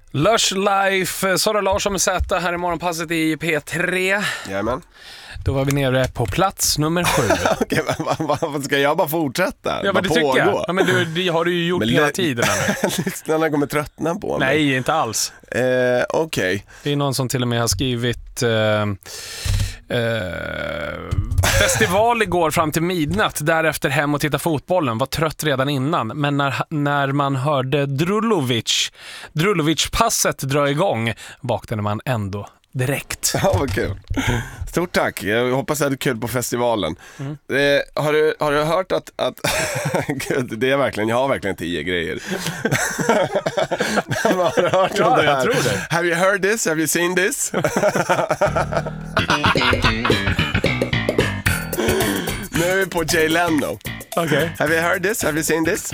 Lush Life, Sara Larsson med Z här i morgonpasset i P3. Jajamän. Då var vi nere på plats nummer 7. Okej, vad ska jag bara fortsätta? Ja, men det tycker jag. Ja, men det har du ju gjort hela tiden. Lyssnarna kommer tröttna på mig. Nej, inte alls. Okej. Det är någon som till och med har skrivit festival igår fram till midnatt, därefter hem och titta fotbollen, var trött redan innan, men när man hörde Drulovic-passet dra igång vaknade man ändå direkt. Ja, vad kul. Stort tack. Jag hoppas att du hade kul på festivalen. Har du hört att Gud, det är verkligen, jag har verkligen 10 grejer. Har du hört om det här? Jag tror det. Have you heard this? Have you seen this? Nu är vi på Jay Leno. Okay. Have you heard this? Have you seen this?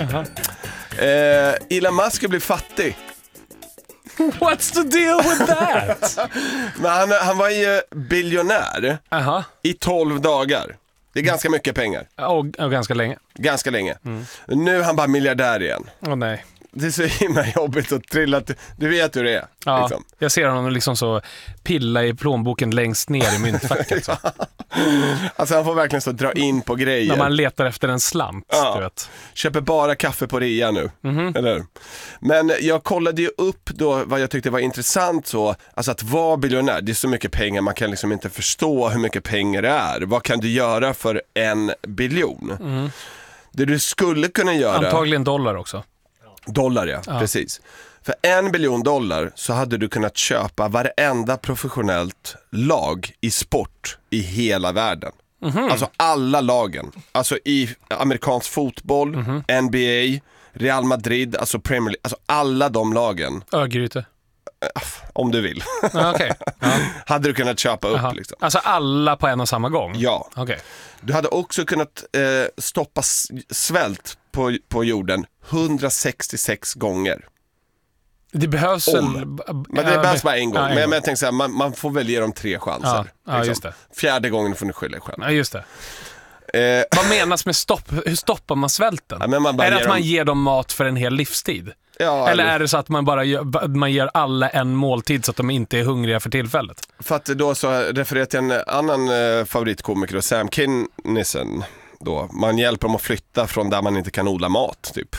Elon Musk blir fattig. What's the deal with that? Men han var ju biljonär i 12 dagar. Det är ganska mycket pengar. Och ganska länge. Ganska länge. Nu är han bara miljardär igen. Nej. Det är så himla jobbigt att trilla. Du vet hur det är. Ja, liksom. Jag ser honom liksom så pilla i plånboken längst ner i myntfacket. Så. Alltså han får verkligen så dra in på grejer. När man letar efter en slant, du vet. Köper bara kaffe på rea nu. Eller? Men jag kollade ju upp då vad jag tyckte var intressant så. Alltså att vara biljonär, det är så mycket pengar. Man kan liksom inte förstå hur mycket pengar det är. Vad kan du göra för 1 biljon? Det du skulle kunna göra... Antagligen dollar också. Dollar, ja, precis. För $1 biljon så hade du kunnat köpa varenda professionellt lag i sport i hela världen. Alltså alla lagen. Alltså i amerikansk fotboll, NBA, Real Madrid, alltså Premier League. Alltså alla de lagen. Örgryte. Om du vill. Okay. Hade du kunnat köpa upp liksom. Alltså alla på en och samma gång? Ja. Okay. Du hade också kunnat stoppa svält på jorden 166 gånger. Det behövs men det behövs bara en gång. Men jag tänker så här, man får väl ge dem 3 chanser. Ja, just det. 4:e gången får ni skylla er själv. Ja, just det. Vad menas med hur stoppar man svälten? Ja, är det att man ger dem mat för en hel livstid? Ja, eller är det så att man ger alla en måltid så att de inte är hungriga för tillfället? För att då så refererar till en annan favoritkomiker då, Sam Kinison. Då. Man hjälper dem att flytta från där man inte kan odla mat typ.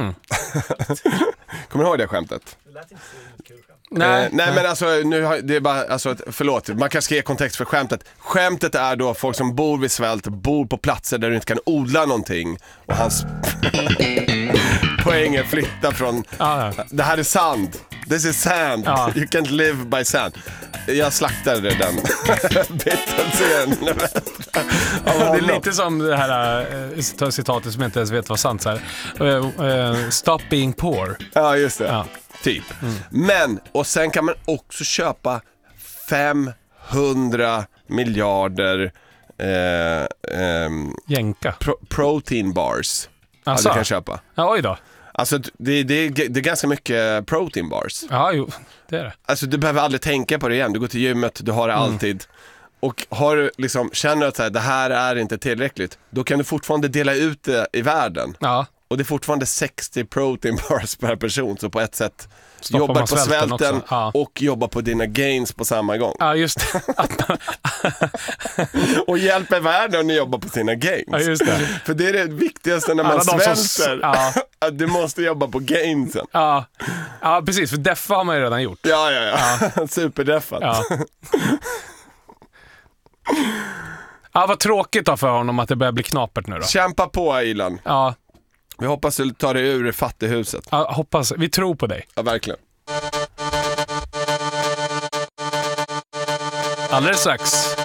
Kommer du ihåg det skämtet? Det lät inte så kul skämt. Nej, men alltså det är bara alltså, förlåt, man kan ge kontext för skämtet. Skämtet är då folk som bor vid svält, bor på platser där du inte kan odla någonting och hans poäng är flytta från det här är sand. This is sand. You can't live by sand. Jag slaktade den biten sen. Det är lite som det här citatet som jag inte ens vet vad sant så här. Stop being poor. Ja, just det. Ja. Typ. Men, och sen kan man också köpa 500 miljarder jänka. Protein bars. Alltså. Du kan köpa. Ja, oj då. Alltså det är ganska mycket protein bars. Ja, jo, det är det. Alltså du behöver aldrig tänka på det igen. Du går till gymmet, du har det alltid. Och har du liksom, känner att så här, det här är inte tillräckligt, då kan du fortfarande dela ut det i världen. Ja. Och det är fortfarande 60 protein bars per person. Så på ett sätt jobbar på svälten och jobbar på dina gains på samma gång. Ja, just det. Och hjälper världen att jobba på sina gains. Ja, just det. För det är det viktigaste när man svälter. Att du måste jobba på gainsen. Ja, precis. För deffa har man ju redan gjort. Ja. Superdeffat. Ja. Vad tråkigt då för honom att det börjar bli knapert nu då. Kämpa på, Ilan. Ja. Vi hoppas du tar dig ur fattighuset. Ja, hoppas. Vi tror på dig. Ja, verkligen. Alldeles strax